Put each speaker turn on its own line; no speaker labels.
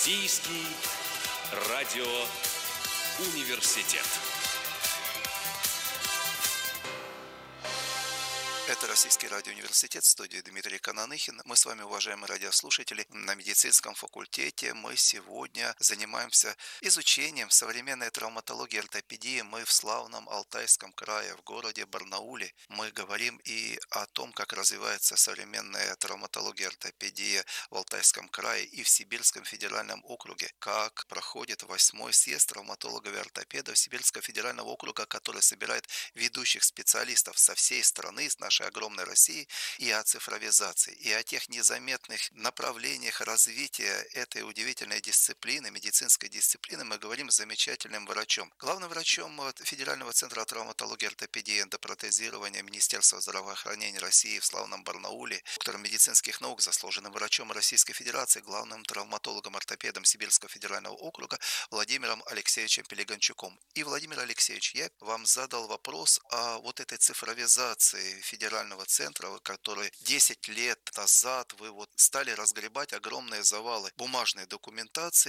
Российский радиоуниверситет.
Это Российский радиоуниверситет, студия Дмитрий Кананыхин. Мы с вами, уважаемые радиослушатели, на медицинском факультете. Мы сегодня занимаемся изучением современной травматологии и ортопедии. Мы в славном Алтайском крае, в городе Барнауле. Мы говорим и о том, как развивается современная травматология и ортопедия в Алтайском крае и в Сибирском федеральном округе. Как проходит 8-й съезд травматологов и ортопедов Сибирского федерального округа, который собирает ведущих специалистов со всей страны, с нашей огромной России, и о цифровизации, и о тех незаметных направлениях развития этой удивительной дисциплины, медицинской дисциплины, мы говорим с замечательным врачом. Главным врачом Федерального центра травматологии, ортопедии и эндопротезирования Министерства здравоохранения России в славном Барнауле, доктором медицинских наук, заслуженным врачом Российской Федерации, главным травматологом-ортопедом Сибирского федерального округа Владимиром Алексеевичем Пелеганчуком. И, Владимир Алексеевич, я вам задал вопрос о вот этой цифровизации федерального центра, который 10 лет назад вы вот стали разгребать огромные завалы бумажной документации